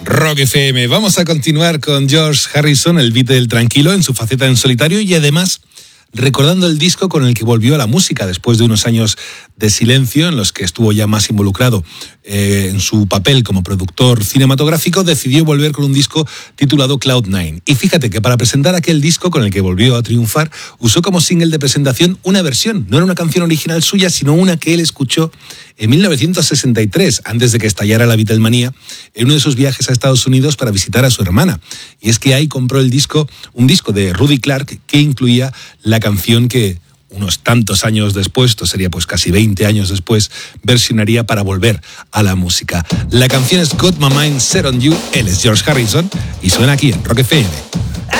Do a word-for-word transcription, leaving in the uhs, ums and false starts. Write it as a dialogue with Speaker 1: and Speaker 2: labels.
Speaker 1: Rock F M. Vamos a continuar con George Harrison, el Beatle del tranquilo, en su faceta en solitario y además recordando el disco con el que volvió a la música después de unos años de silencio en los que estuvo ya más involucrado eh, en su papel como productor cinematográfico. Decidió volver con un disco titulado Cloud Nine. Y fíjate que para presentar aquel disco con el que volvió a triunfar, usó como single de presentación una versión. No era una canción original suya, sino una que él escuchó en mil novecientos sesenta y tres, antes de que estallara la Beatlemanía, en uno de sus viajes a Estados Unidos para visitar a su hermana. Y es que ahí compró el disco, un disco de Rudy Clark que incluía la canción que unos tantos años después, esto sería pues casi veinte años después, versionaría para volver a la música. La canción es Got My Mind Set On You, él es George Harrison y suena aquí en Rock F M.